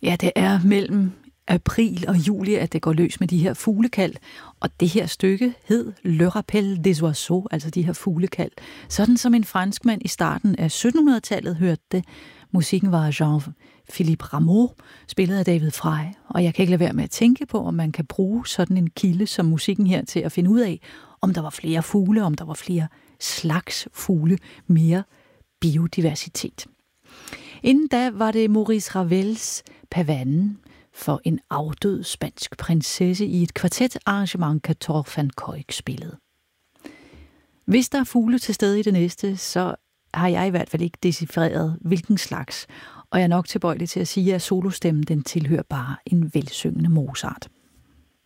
Ja, det er mellem april og juli, at det går løs med de her fuglekald. Og det her stykke hed Le Rappel des Oiseaux, altså de her fuglekald. Sådan som en franskmand i starten af 1700-tallet hørte det. Musikken var Jean-Philippe Rameau, spillet af David Frey. Og jeg kan ikke lade være med at tænke på, om man kan bruge sådan en kilde som musikken her til at finde ud af, om der var flere fugle, om der var flere slags fugle, mere biodiversitet. Inden da var det Maurice Ravels Pavanen for en afdød spansk prinsesse i et kvartetarrangement, Cator van Cuyk spillede. Hvis der er fugle til stede i det næste, så har jeg i hvert fald ikke decifreret, hvilken slags, og jeg er nok tilbøjelig til at sige, at solostemmen den tilhører bare en velsyngende Mozart.